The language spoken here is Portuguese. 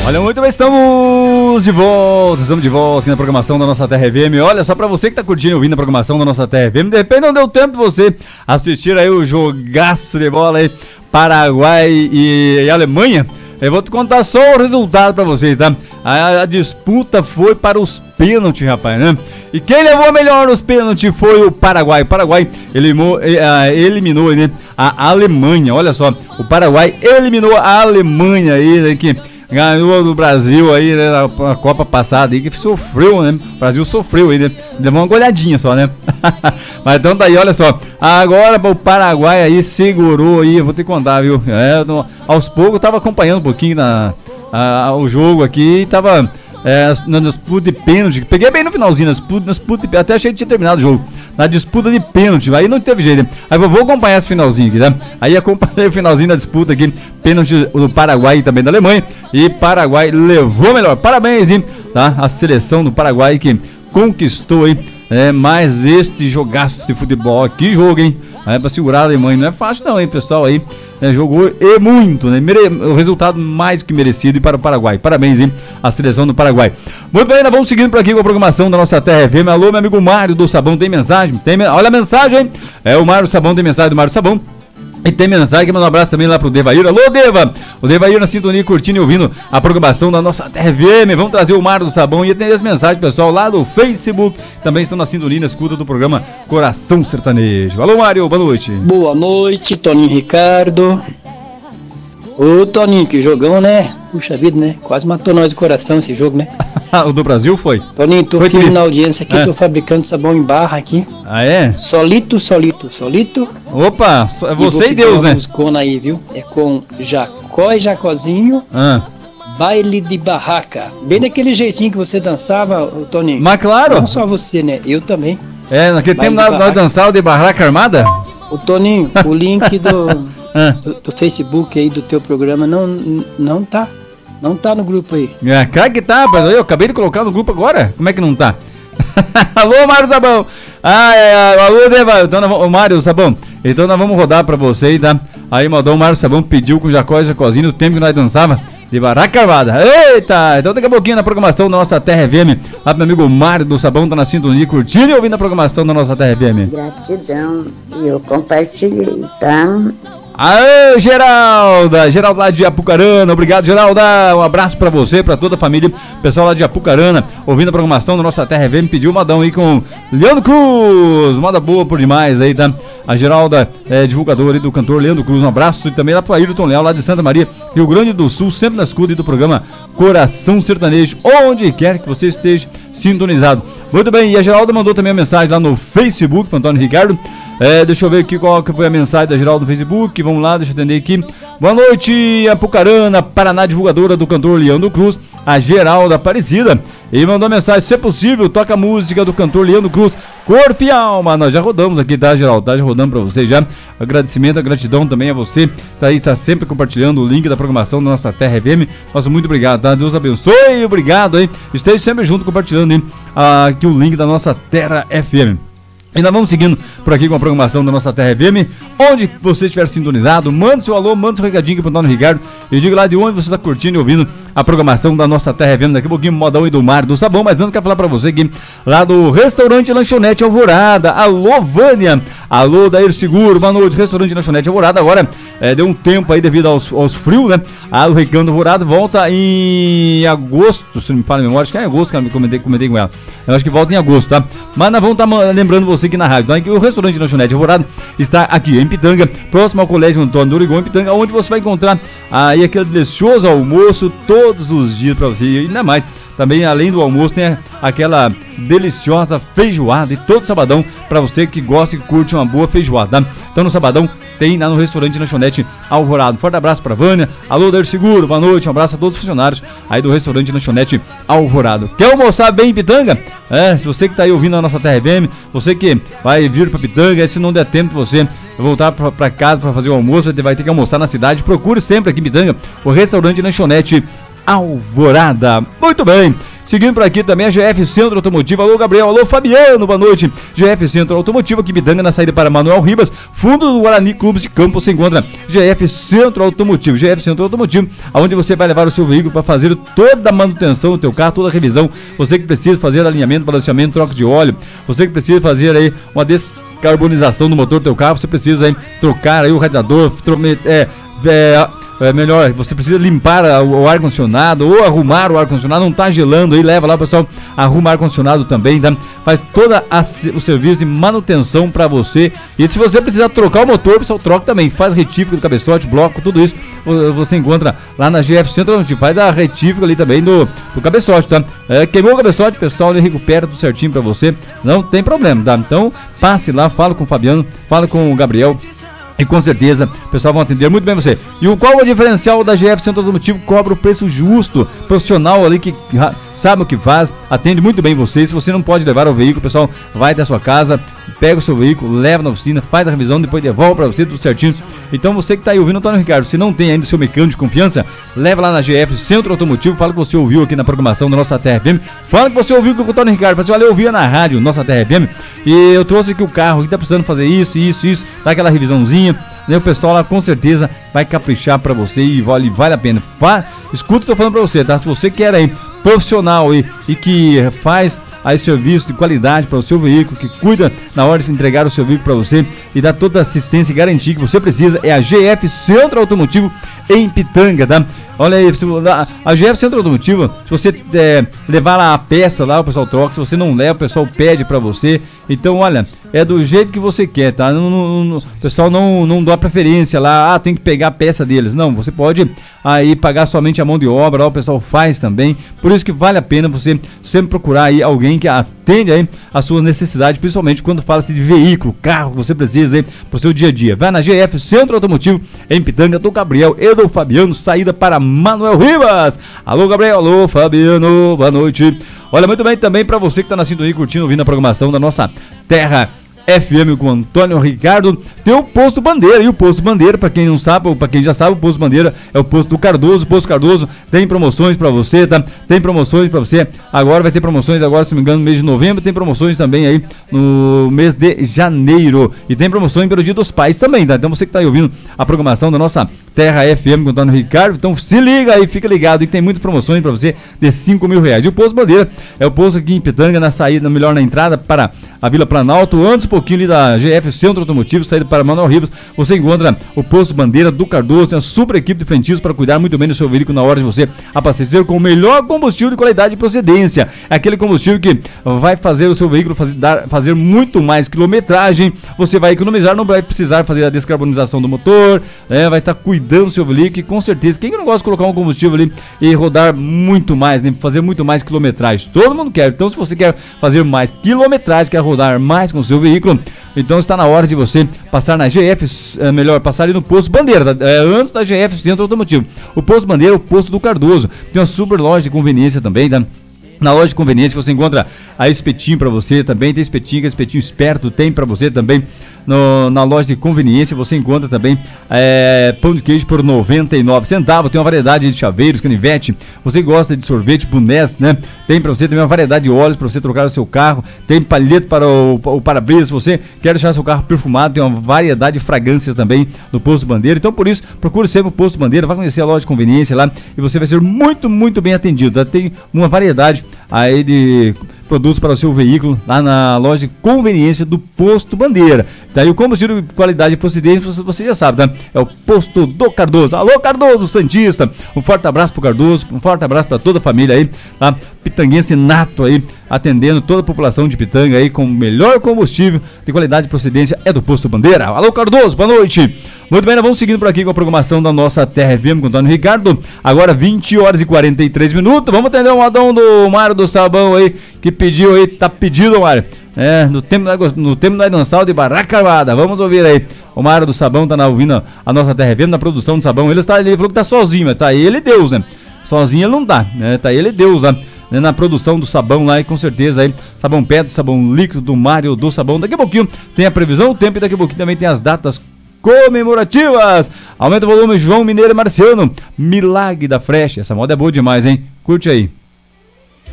Olha, muito bem, estamos de volta aqui na programação da Nossa Terra FM. Olha, só pra você que tá curtindo e ouvindo a programação da Nossa Terra FM, de repente não deu tempo de você assistir aí o jogaço de bola aí, Paraguai e Alemanha. Eu vou te contar só o resultado pra vocês, tá? A disputa foi para os pênaltis, rapaz, né? E quem levou melhor os pênaltis foi o Paraguai. O Paraguai eliminou, né, a Alemanha. Olha só, o Paraguai eliminou a Alemanha aí, né, que ganhou do Brasil aí, né, na Copa passada aí, que sofreu, né? O Brasil sofreu aí, né? Deu uma goleadinha só, né? Mas então daí, olha só. Agora o Paraguai aí segurou aí, eu vou te contar, viu? Aos poucos eu tava acompanhando um pouquinho o jogo aqui e tava na disputa de pênalti. Peguei bem no finalzinho, na disputa de, até achei que tinha terminado o jogo. Na disputa de pênalti, aí não teve jeito, né? Aí eu vou acompanhar esse finalzinho aqui, tá? Aí acompanhei o finalzinho da disputa aqui, pênalti do Paraguai e também da Alemanha. E Paraguai levou melhor. Parabéns, hein? Tá? A seleção do Paraguai que conquistou aí mais este jogaço de futebol. Que jogo, hein? Pra segurar a Alemanha. Não é fácil não, hein, pessoal aí. Jogou e muito, né? O resultado mais que merecido para o Paraguai. Parabéns, hein? A seleção do Paraguai. Muito bem, nós vamos seguindo por aqui com a programação da Nossa Terra FM. Alô, meu amigo Mário do Sabão, tem mensagem? Olha a mensagem, hein? O Mário Sabão, tem mensagem do Mário Sabão. E tem mensagem que manda um abraço também lá pro Devair. Alô, Deva! O Devair na sintonia, curtindo e ouvindo a programação da Nossa Terra FM. Vamos trazer o Mário do Sabão e tem as mensagens, pessoal, lá do Facebook. Também estão na sintonia, na escuta do programa Coração Sertanejo. Alô, Mário, boa noite. Boa noite, Toninho Ricardo. Ô, Toninho, que jogão, né? Puxa vida, né? Quase matou nós do coração esse jogo, né? O do Brasil foi? Toninho, tô firme na audiência aqui, tô fabricando sabão em barra aqui. Ah, é? Solito. Opa, é você e Deus, né? Aí, viu? É com Jacó e Jacozinho. Baile de barraca. Bem daquele jeitinho que você dançava, Toninho. Mas claro. Não só você, né? Eu também. Naquele tempo nós dançávamos de barraca armada? O Toninho, o link do Facebook aí do teu programa não tá no grupo aí. Claro que tá, rapaz. Eu acabei de colocar no grupo agora. Como é que não tá? Alô, Mário Sabão. Alô, Deva. Então, Mário Sabão. Então nós vamos rodar pra você, tá? Aí mandou o Mário Sabão, pediu com o Jacó e Jacozinho no tempo que nós dançava de barraca armada. Eita! Então daqui a pouquinho na programação da Nossa Terra FM. Lá pro meu amigo Mário do Sabão, tá na sintonia, curtindo e ouvindo a programação da Nossa Terra FM. Gratidão. E eu compartilhei, tá? Aê, Geralda lá de Apucarana, obrigado, Geralda, um abraço pra você, pra toda a família, pessoal lá de Apucarana, ouvindo a programação da Nossa Terra FM, pediu um modão aí com Leandro Cruz, moda boa por demais aí, tá? A Geralda é divulgadora aí do cantor Leandro Cruz, um abraço, e também lá pro Ayrton Leal, lá de Santa Maria, Rio Grande do Sul, sempre na escuta do programa Coração Sertanejo, onde quer que você esteja sintonizado. Muito bem, e a Geralda mandou também a mensagem lá no Facebook, pro Antônio Ricardo. Deixa eu ver aqui qual que foi a mensagem da Geralda no Facebook. Vamos lá, deixa eu atender aqui. Boa noite, Apucarana, Paraná, divulgadora do cantor Leandro Cruz, a Geralda Aparecida. E mandou mensagem, se é possível, toca a música do cantor Leandro Cruz, Corpo e Alma. Nós já rodamos aqui, tá, Geralda? Já rodamos pra você já. Agradecimento, a gratidão também a você. Tá aí, tá sempre compartilhando o link da programação da Nossa Terra FM. Nossa, muito obrigado, tá? Deus abençoe, obrigado aí. Esteja sempre junto compartilhando, hein? Aqui o link da Nossa Terra FM. E nós vamos seguindo por aqui com a programação da Nossa Terra FM. Onde você estiver sintonizado, manda seu alô, manda seu recadinho aqui pro Antônio Ricardo. E diga lá de onde você está curtindo e ouvindo a programação da Nossa Terra FM. Daqui a pouquinho, modão e do Mário do Sabão. Mas antes, quero falar pra você aqui, lá do Restaurante Lanchonete Alvorada. Alô, Vânia. Alô, Dair Seguro. Boa noite, Restaurante Lanchonete Alvorada. Agora, deu um tempo aí devido aos frios, né? O Recanto Alvorada volta em agosto, se não me fala a memória. Acho que é em agosto que eu comentei com ela. Eu acho que volta em agosto, tá? Mas nós vamos estar lembrando você aqui na rádio, tá? Que o Restaurante Lanchonete Alvorada está aqui em Pitanga, próximo ao Colégio Antônio do Origon, em Pitanga, onde você vai encontrar aí aquele delicioso almoço todos os dias para você. E ainda mais, também além do almoço tem aquela deliciosa feijoada e todo sabadão para você que gosta e curte uma boa feijoada, tá? Então no sabadão tem lá no Restaurante Lanchonete Alvorada. Forte abraço pra Vânia. Alô, Dair Seguro, boa noite. Um abraço a todos os funcionários aí do Restaurante Lanchonete Alvorada. Quer almoçar bem em Pitanga? Se você que tá aí ouvindo a Nossa Terra FM, você que vai vir pra Pitanga, se não der tempo de você voltar pra casa pra fazer o almoço, você vai ter que almoçar na cidade. Procure sempre aqui em Pitanga o Restaurante Lanchonete Alvorada. Muito bem. Seguindo por aqui também a GF Centro Automotivo. Alô, Gabriel. Alô, Fabiano. Boa noite. GF Centro Automotivo, aqui Pitanga, na saída para Manuel Ribas, fundo do Guarani Clubes de Campos, se encontra GF Centro Automotivo. GF Centro Automotivo, onde você vai levar o seu veículo para fazer toda a manutenção do teu carro, toda a revisão. Você que precisa fazer alinhamento, balanceamento, troca de óleo. Você que precisa fazer aí uma descarbonização do motor do teu carro. Você precisa aí trocar aí o radiador, melhor, você precisa limpar o ar-condicionado ou arrumar o ar-condicionado, não tá gelando aí, leva lá, pessoal, arruma ar-condicionado também, tá? Faz todo o serviço de manutenção para você. E se você precisar trocar o motor, o pessoal troca também, faz retífica do cabeçote, bloco, tudo isso você encontra lá na GF Centro, onde faz a retífica ali também do cabeçote, tá? Queimou o cabeçote, pessoal, ele recupera tudo certinho para você, não tem problema, tá? Então passe lá, fala com o Fabiano, fala com o Gabriel, e com certeza o pessoal vai atender muito bem você. E qual é o diferencial da GF Centro Automotivo? Cobra o preço justo, profissional ali que sabe o que faz, atende muito bem você. Se você não pode levar o veículo, o pessoal vai até a sua casa, pega o seu veículo, leva na oficina, faz a revisão, depois devolve para você tudo certinho. Então você que está aí ouvindo, Antônio Ricardo, se não tem ainda o seu mecânico de confiança, leva lá na GF Centro Automotivo, fala que você ouviu aqui na programação da Nossa Terra FM, fala que você ouviu com o Antônio Ricardo, fala assim, olha, eu ouvia na rádio Nossa Terra FM e eu trouxe aqui o carro que está precisando fazer isso, dá aquela revisãozinha, né? O pessoal lá com certeza vai caprichar para você e vale a pena. Escuta o que eu tô falando para você, tá? Se você quer aí profissional e que faz aí serviço de qualidade para o seu veículo, que cuida na hora de entregar o seu veículo para você e dá toda a assistência e garantia que você precisa, é a GF Centro Automotivo em Pitanga, tá? Olha aí, a GF Centro Automotivo, se você levar lá a peça lá, o pessoal troca, se você não leva, o pessoal pede pra você. Então, olha, é do jeito que você quer, tá? O pessoal não dá preferência lá, tem que pegar a peça deles. Não, você pode aí pagar somente a mão de obra, lá o pessoal faz também. Por isso que vale a pena você sempre procurar aí alguém que atende aí a sua necessidade, principalmente quando fala-se de veículo, carro que você precisa aí pro seu dia a dia. Vai na GF Centro Automotivo em Pitanga, do Gabriel e do Fabiano, saída para Manuel Ribas. Alô, Gabriel, alô, Fabiano, boa noite. Olha, muito bem também para você que tá na sintonia curtindo, ouvindo a programação da Nossa Terra FM com Antônio Ricardo, tem o Posto Bandeira. E o Posto Bandeira, para quem não sabe, ou para quem já sabe, o Posto Bandeira é o posto do Cardoso. O Posto Cardoso tem promoções para você, tá? Tem promoções para você. Agora vai ter promoções, agora, se não me engano, no mês de novembro. Tem promoções também aí no mês de janeiro. E tem promoções pelo Dia dos Pais também, tá? Então você que tá aí ouvindo a programação da Nossa Terra FM com Antônio Ricardo, então se liga aí, fica ligado, e tem muitas promoções para você de R$5.000. E o Posto Bandeira é o posto aqui em Pitanga, na saída, melhor na entrada para a Vila Planalto, antes um pouquinho ali da GF Centro Automotivo, saída para Manuel Ribas, você encontra o Posto Bandeira do Cardoso, tem a super equipe de frentistas para cuidar muito bem do seu veículo na hora de você abastecer com o melhor combustível de qualidade e procedência. É aquele combustível que vai fazer o seu veículo fazer muito mais quilometragem, você vai economizar, não vai precisar fazer a descarbonização do motor, vai estar cuidando do seu veículo, e com certeza, quem que não gosta de colocar um combustível ali e rodar muito mais, né? Fazer muito mais quilometragem, todo mundo quer. Então, se você quer fazer mais quilometragem, quer rodar mais com o seu veículo, então está na hora de você passar na GF, passar ali no Posto Bandeira, antes da GF Centro Automotivo. O Posto Bandeira é o posto do Cardoso, tem uma super loja de conveniência também, tá? Na loja de conveniência você encontra a espetinho para você também, tem espetinho esperto, tem para você também. Na loja de conveniência você encontra também pão de queijo por 99 centavos, tem uma variedade de chaveiros, canivete, você gosta de sorvete, bonés, né? Tem para você também uma variedade de óleos para você trocar o seu carro, tem palheta para o para-brisa, se você quer deixar seu carro perfumado, tem uma variedade de fragrâncias também no Posto Bandeira. Então por isso, procure sempre o Posto Bandeira, vai conhecer a loja de conveniência lá e você vai ser muito, muito bem atendido, tá? Tem uma variedade aí de produtos para o seu veículo lá na loja de conveniência do Posto Bandeira. Daí o combustível de qualidade e procedência você já sabe, tá? É o Posto do Cardoso. Alô, Cardoso Santista, um forte abraço pro Cardoso, um forte abraço para toda a família aí, tá? Pitanguense nato aí, atendendo toda a população de Pitanga aí com o melhor combustível de qualidade e procedência é do Posto Bandeira. Alô, Cardoso, boa noite. Muito bem, nós vamos seguindo por aqui com a programação da Nossa Terra FM com o Antônio Ricardo. Agora 20 horas e 43 minutos. Vamos atender o modão do Mário do Sabão aí, que pediu aí, tá pedido, Mário. No tempo da dançal de Barraca Armada. Vamos ouvir aí. O Mário do Sabão tá ouvindo a Nossa Terra FM na produção do Sabão. Ele falou que tá sozinho, mas tá ele Deus, né? Sozinho ele não tá, né? Tá ele Deus lá, né? Na produção do Sabão lá, e com certeza aí, sabão pedra, sabão líquido do Mário do Sabão. Daqui a pouquinho tem a previsão do tempo e daqui a pouquinho também tem as datas comemorativas. Aumenta o volume, João Mineiro e Marciano. Milagre da Frecha. Essa moda é boa demais, hein? Curte aí.